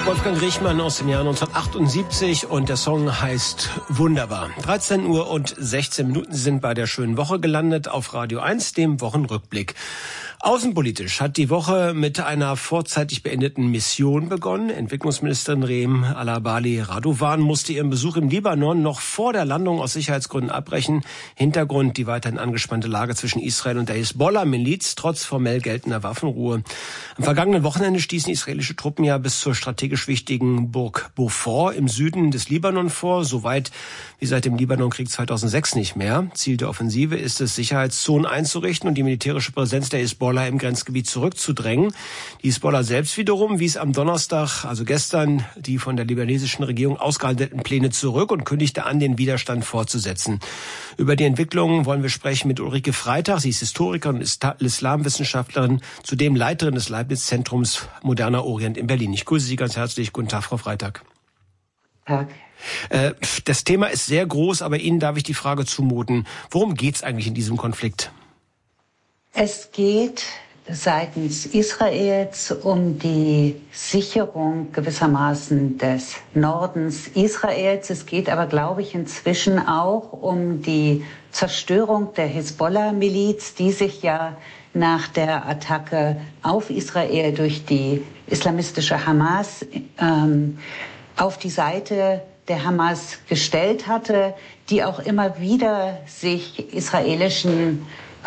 Wolfgang Riechmann aus dem Jahr 1978 und der Song heißt Wunderbar. 13 Uhr und 16 Minuten sind bei der schönen Woche gelandet auf Radio 1, dem Wochenrückblick. Außenpolitisch hat die Woche mit einer vorzeitig beendeten Mission begonnen. Entwicklungsministerin Reem Alabali Radovan musste ihren Besuch im Libanon noch vor der Landung aus Sicherheitsgründen abbrechen. Hintergrund die weiterhin angespannte Lage zwischen Israel und der Hisbollah-Miliz, trotz formell geltender Waffenruhe. Am vergangenen Wochenende stießen israelische Truppen ja bis zur strategisch wichtigen Burg Beaufort im Süden des Libanon vor, soweit wie seit dem Libanonkrieg 2006 nicht mehr. Ziel der Offensive ist es, Sicherheitszonen einzurichten und die militärische Präsenz der Hisbollah im Grenzgebiet zurückzudrängen. Die Hisbollah selbst wiederum wies am Donnerstag, also gestern, die von der libanesischen Regierung ausgehandelten Pläne zurück und kündigte an, den Widerstand fortzusetzen. Über die Entwicklung wollen wir sprechen mit Ulrike Freitag. Sie ist Historikerin und Islamwissenschaftlerin, zudem Leiterin des Leibniz-Zentrums Moderner Orient in Berlin. Ich grüße Sie ganz herzlich. Guten Tag, Frau Freitag. Tag. Das Thema ist sehr groß, aber Ihnen darf ich die Frage zumuten. Worum geht es eigentlich in diesem Konflikt? Es geht seitens Israels um die Sicherung gewissermaßen des Nordens Israels. Es geht aber, glaube ich, inzwischen auch um die Zerstörung der Hisbollah-Miliz, die sich ja nach der Attacke auf Israel durch die islamistische Hamas auf die Seite der Hamas gestellt hatte, die auch immer wieder sich israelischen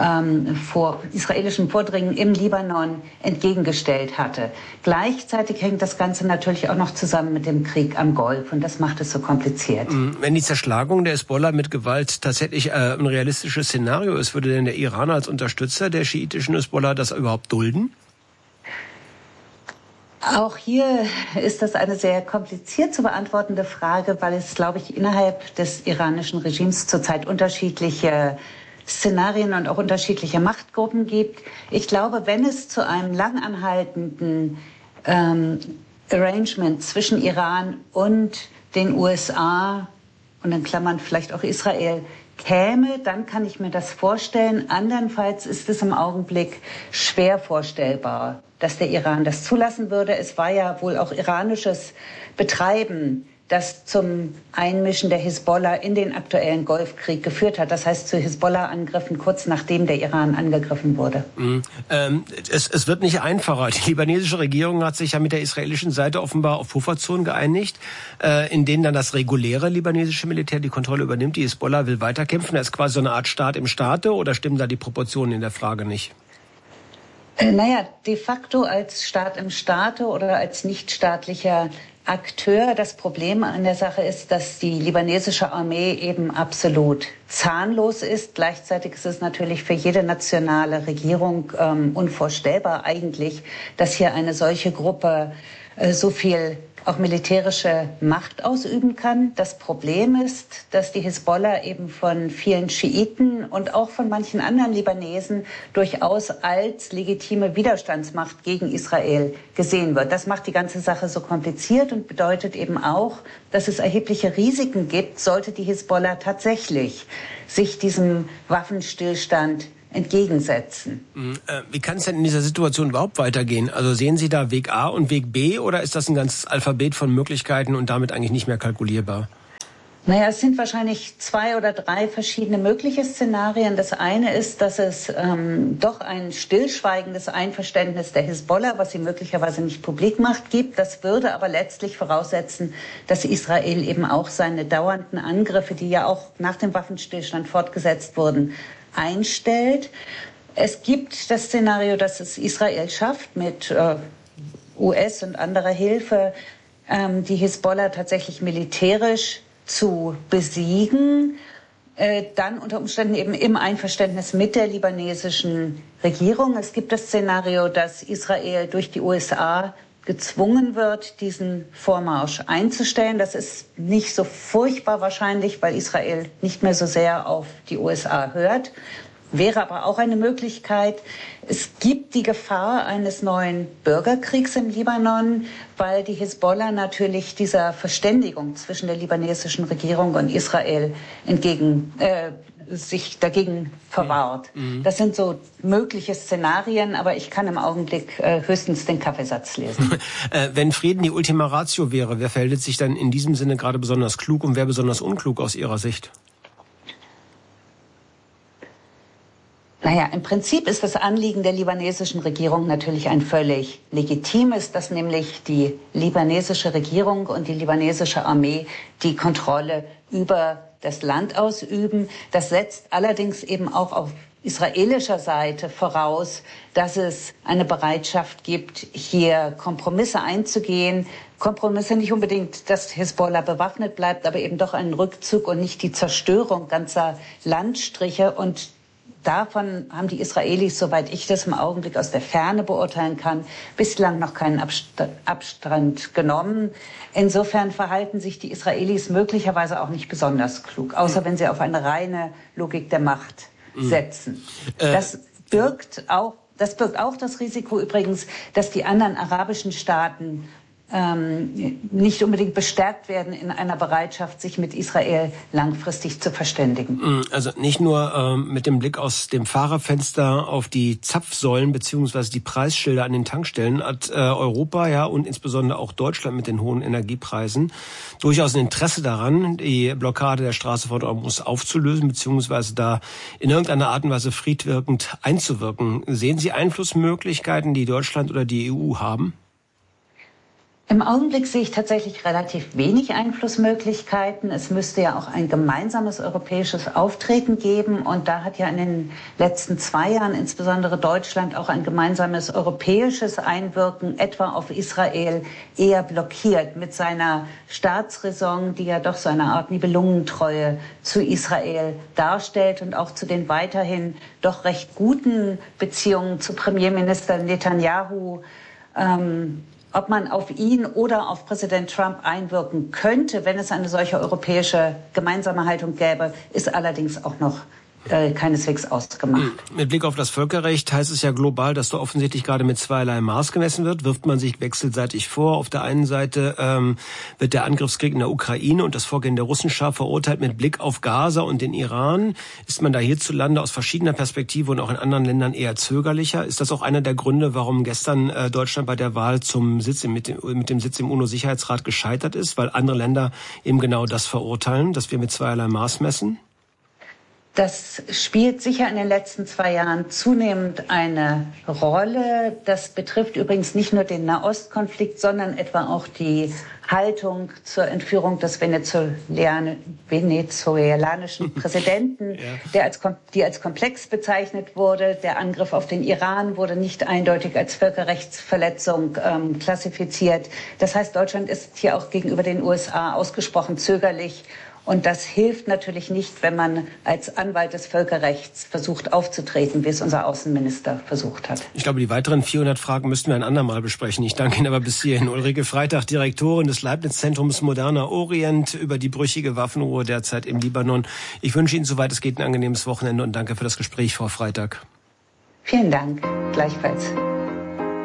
Vordringen im Libanon entgegengestellt hatte. Gleichzeitig hängt das Ganze natürlich auch noch zusammen mit dem Krieg am Golf und das macht es so kompliziert. Wenn die Zerschlagung der Hisbollah mit Gewalt tatsächlich ein realistisches Szenario ist, würde denn der Iran als Unterstützer der schiitischen Hisbollah das überhaupt dulden? Auch hier ist das eine sehr kompliziert zu beantwortende Frage, weil es, glaube ich, innerhalb des iranischen Regimes zurzeit unterschiedliche Szenarien und auch unterschiedliche Machtgruppen gibt. Ich glaube, wenn es zu einem langanhaltenden Arrangement zwischen Iran und den USA und in Klammern vielleicht auch Israel käme, dann kann ich mir das vorstellen. Andernfalls ist es im Augenblick schwer vorstellbar, dass der Iran das zulassen würde. Es war ja wohl auch iranisches Betreiben, das zum Einmischen der Hisbollah in den aktuellen Golfkrieg geführt hat. Das heißt zu Hisbollah-Angriffen kurz nachdem der Iran angegriffen wurde. Es wird nicht einfacher. Die libanesische Regierung hat sich ja mit der israelischen Seite offenbar auf Pufferzonen geeinigt, in denen dann das reguläre libanesische Militär die Kontrolle übernimmt. Die Hisbollah will weiterkämpfen. Das ist quasi so eine Art Staat im Staate, oder stimmen da die Proportionen in der Frage nicht? Naja, de facto als Staat im Staate oder als nichtstaatlicher Akteur. Das Problem an der Sache ist, dass die libanesische Armee eben absolut zahnlos ist. Gleichzeitig ist es natürlich für jede nationale Regierung unvorstellbar eigentlich, dass hier eine solche Gruppe so viel auch militärische Macht ausüben kann. Das Problem ist, dass die Hisbollah eben von vielen Schiiten und auch von manchen anderen Libanesen durchaus als legitime Widerstandsmacht gegen Israel gesehen wird. Das macht die ganze Sache so kompliziert und bedeutet eben auch, dass es erhebliche Risiken gibt, sollte die Hisbollah tatsächlich sich diesem Waffenstillstand entgegensetzen. Wie kann es denn in dieser Situation überhaupt weitergehen? Also sehen Sie da Weg A und Weg B, oder ist das ein ganzes Alphabet von Möglichkeiten und damit eigentlich nicht mehr kalkulierbar? Naja, es sind wahrscheinlich 2 oder 3 verschiedene mögliche Szenarien. Das eine ist, dass es doch ein stillschweigendes Einverständnis der Hisbollah, was sie möglicherweise nicht publik macht, gibt. Das würde aber letztlich voraussetzen, dass Israel eben auch seine dauernden Angriffe, die ja auch nach dem Waffenstillstand fortgesetzt wurden, einstellt. Es gibt das Szenario, dass es Israel schafft, mit US und anderer Hilfe die Hisbollah tatsächlich militärisch zu besiegen, dann unter Umständen eben im Einverständnis mit der libanesischen Regierung. Es gibt das Szenario, dass Israel durch die USA gezwungen wird, diesen Vormarsch einzustellen. Das ist nicht so furchtbar wahrscheinlich, weil Israel nicht mehr so sehr auf die USA hört. wäre aber auch eine Möglichkeit. Es gibt die Gefahr eines neuen Bürgerkriegs im Libanon, weil die Hisbollah natürlich dieser Verständigung zwischen der libanesischen Regierung und Israel sich dagegen verwahrt. Das sind so mögliche Szenarien, aber ich kann im Augenblick höchstens den Kaffeesatz lesen. Wenn Frieden die Ultima Ratio wäre, wer verhält sich dann in diesem Sinne gerade besonders klug und wer besonders unklug aus Ihrer Sicht? Naja, im Prinzip ist das Anliegen der libanesischen Regierung natürlich ein völlig legitimes, dass nämlich die libanesische Regierung und die libanesische Armee die Kontrolle über das Land ausüben. Das setzt allerdings eben auch auf israelischer Seite voraus, dass es eine Bereitschaft gibt, hier Kompromisse einzugehen. Kompromisse nicht unbedingt, dass Hisbollah bewaffnet bleibt, aber eben doch einen Rückzug und nicht die Zerstörung ganzer Landstriche. Und davon haben die Israelis, soweit ich das im Augenblick aus der Ferne beurteilen kann, bislang noch keinen Abstand genommen. Insofern verhalten sich die Israelis möglicherweise auch nicht besonders klug, außer wenn sie auf eine reine Logik der Macht setzen. Das birgt auch das Risiko übrigens, dass die anderen arabischen Staaten nicht unbedingt bestärkt werden in einer Bereitschaft, sich mit Israel langfristig zu verständigen. Also nicht nur mit dem Blick aus dem Fahrerfenster auf die Zapfsäulen beziehungsweise die Preisschilder an den Tankstellen hat Europa ja und insbesondere auch Deutschland mit den hohen Energiepreisen durchaus ein Interesse daran, die Blockade der Straße von Hormuz aufzulösen beziehungsweise da in irgendeiner Art und Weise friedwirkend einzuwirken. Sehen Sie Einflussmöglichkeiten, die Deutschland oder die EU haben? Im Augenblick sehe ich tatsächlich relativ wenig Einflussmöglichkeiten. Es müsste ja auch ein gemeinsames europäisches Auftreten geben. Und da hat ja in den letzten 2 Jahren insbesondere Deutschland auch ein gemeinsames europäisches Einwirken, etwa auf Israel, eher blockiert mit seiner Staatsräson, die ja doch so eine Art Nibelungentreue zu Israel darstellt und auch zu den weiterhin doch recht guten Beziehungen zu Premierminister Netanyahu. Ob man auf ihn oder auf Präsident Trump einwirken könnte, wenn es eine solche europäische gemeinsame Haltung gäbe, ist allerdings auch noch keineswegs ausgemacht. Mit Blick auf das Völkerrecht heißt es ja global, dass da offensichtlich gerade mit zweierlei Maß gemessen wird. Wirft man sich wechselseitig vor. Auf der einen Seite wird der Angriffskrieg in der Ukraine und das Vorgehen der Russen scharf verurteilt. Mit Blick auf Gaza und den Iran ist man da hierzulande aus verschiedener Perspektive und auch in anderen Ländern eher zögerlicher. Ist das auch einer der Gründe, warum gestern Deutschland bei der Wahl zum Sitz mit dem Sitz im UNO-Sicherheitsrat gescheitert ist? Weil andere Länder eben genau das verurteilen, dass wir mit zweierlei Maß messen? Das spielt sicher in den letzten 2 Jahren zunehmend eine Rolle. Das betrifft übrigens nicht nur den Nahostkonflikt, sondern etwa auch die Haltung zur Entführung des venezolanischen Präsidenten, die als komplex bezeichnet wurde. Der Angriff auf den Iran wurde nicht eindeutig als Völkerrechtsverletzung klassifiziert. Das heißt, Deutschland ist hier auch gegenüber den USA ausgesprochen zögerlich. Und das hilft natürlich nicht, wenn man als Anwalt des Völkerrechts versucht aufzutreten, wie es unser Außenminister versucht hat. Ich glaube, die weiteren 400 Fragen müssten wir ein andermal besprechen. Ich danke Ihnen aber bis hierhin. Ulrike Freitag, Direktorin des Leibniz-Zentrums Moderner Orient, über die brüchige Waffenruhe derzeit im Libanon. Ich wünsche Ihnen, soweit es geht, ein angenehmes Wochenende und danke für das Gespräch, Frau Freitag. Vielen Dank. Gleichfalls.